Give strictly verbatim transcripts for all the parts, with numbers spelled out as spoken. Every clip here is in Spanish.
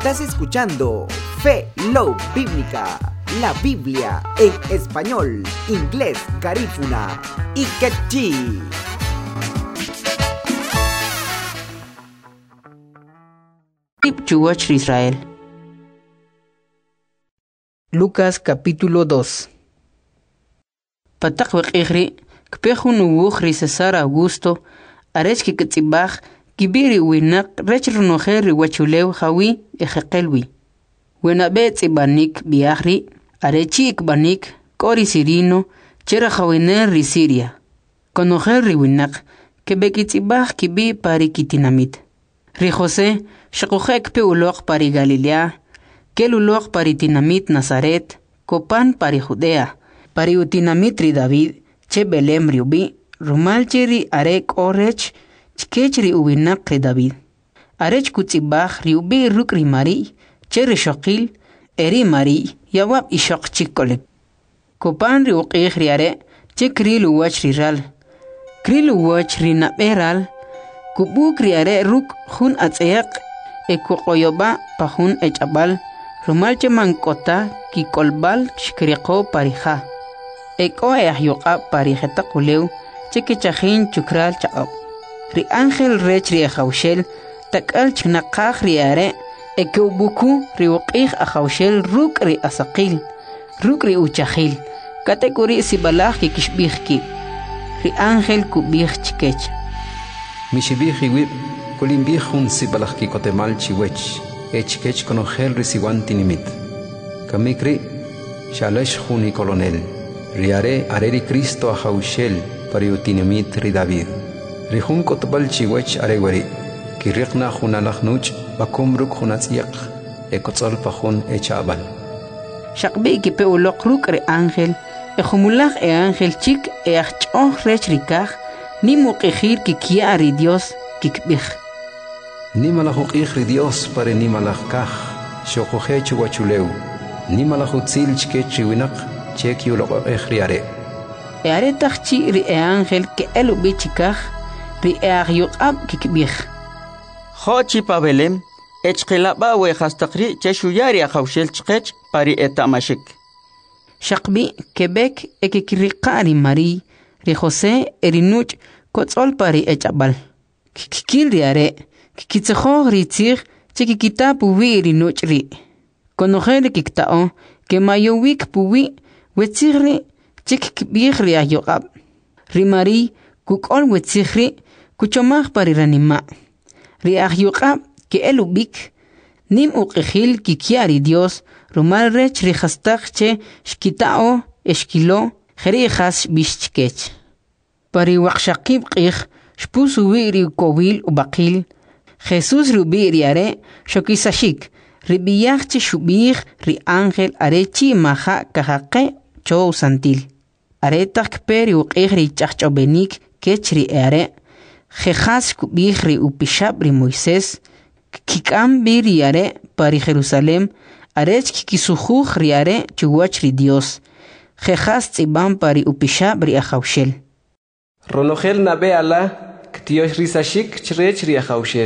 Estás escuchando Fe Love Bíblica, la Biblia en español, inglés, garífuna y quechí. Chuwach Israel. Lucas capítulo dos. Patak waqihri, kpehun uwukhri Cesar Augusto, arech ki katsibach, kibiri winak, rech runoher wachulew hawi ejekelwi. Wena bet ibanik biahri, arechi ikbanik, kori sirino, chera hawiner ri Siria. Konoher winak, kebekitsibach kibi pari kitinamit. Ri José, shakujek pe ulok pari Galilea, kel ulok pari tinamit Nazaret, kopan pari Judea, pari utinamit ri David, che Belem riubi, rumal chiri arek orech, chkech ri uwinak ri David. Arech kutsibach riubi ruk ri Mari, che ri shokil, eri Mari, yawab ishok chikolek. Kopan ri uqih ri are, che kril uwach ri ral. Kril uwach ri naberal, kubuk ri are ruk hun atseyak, e kukoyoba pa hun echabal, rumal che mankota ki kolbal shkriqo parija. Eko e ahyuqa parijeta kuleu, che kechajin chukral chaab. Ri ángel rech ri ajawshel, takal chnaqaj ri are, e kubuku ri uqih ajawshel ruk ri asaqil, ruk ri uchajil, katekuri sibalaj ki kishbijki. Ri ángel kubij chkech. Mishibij iwib, kulimbij hun sibalaj ki kotemal chiwech, echkech konogel risiwan tinimit. Kamikri, shalesh hun i kolonel. Riare areri Cristo a Jaushel pariutinimit ri David. Rihun kotbal chiwech arewari. Kirikna hunalach nuch bakumruk hunatsiak. Ekotzol pahun echabal. Shakbi ki pe ulok ruk re ángel. E humulach e ángel chik e achchoh rech rikach. Ni muqihir ki kia ri Dios kikbich. Ni malachukich ri Dios pare ni malachkach. Shokuhe chuwachuleu. Ni malachutzil chkech riwinak. Chek yulo ejriare. E are tachi ri e ángel ke elu bichikaj, ri e agyuqab kikbij. Xochi pa Belem, echqilaba we hastakri cheshuyari a Jaushel chkech pari etamashik. Shakbi Quebec e kikriqari Mari, ri José erinuch kotzol pari echabal. Kikil ri are, kikitzejo ri tzig, chikikita puwi erinuch ri. Konojer kiktao, ke mayowik puwi, wetzigri chik kibigri ayoqab. Ri Mari kukol wetzigri kuchomaj pari ranima. Ri ayoqab ke elubik nim uqihil kikiari Dios rumal rech ri hastak che shkitao eshkilo jeri has bishchkech. Pari waqshaqib qih shpusu ri kowil ubaqil Jesus rubi riare shokisashik ribiyach che shubih ri ángel arechi maja kahaqe Chow santil. Aretak peri uqihri chachchobenik kechri ere. Jejas kubihri upishab ri Moisés. Kikam biri are pari Jerusalem. Arech kikisujuj ri are chuwach ri Dios. Jejas tzibam pari upishab ri Ajaushel. Ronogel nabe ala ktiosh risashik chrech ri Ajaushel.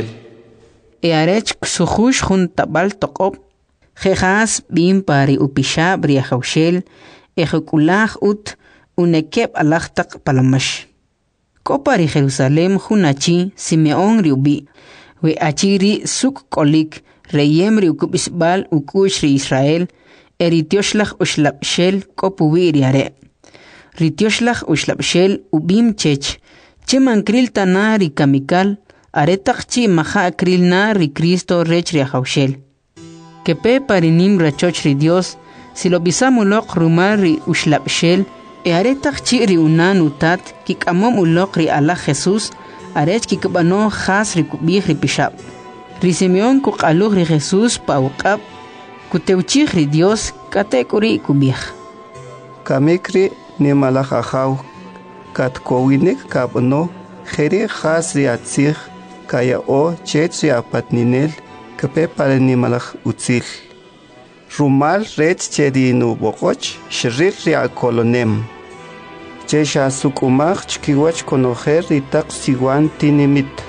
E arech ksujuj jun tabal toqob. Jejas bim pari upishab ri Ajaushel. Ejekulaj ut unekeb alachtak palamash. Kopari Jerusalem hunachi Simeon riubi. We achiri suk kolik reyem riukubisbal ukush ri Israel. Eritioslach ushlapshel kopuwi riare. Ritioslach ushlapshel ubim chech. Cheman kril tana ri kamikal. Aretak chi maha kril na ri Cristo rech ri Ajaushel. Kepe parinim rachoch ri Dios. Si lo bisamulok rumari ushlapshel, e aretak chiri unan utat, kik amom ulok ri ala Jesus, arech kikabano has ri kubih ri pishab. Ri Simeon kuk aluh ri Jesus pa ukab, kuteuchih ri Dios katekuri kubih. Kamikri ni malach ahaw, kat kowinik kabano, jeri has ri atzih, kaya o chet ri apatninel, kape pala ni malach utzil. Rumal red chedinu bokoch, shrir ria kolonem. Chesha sukumach chkiwach konoher ritak siwan tinimit.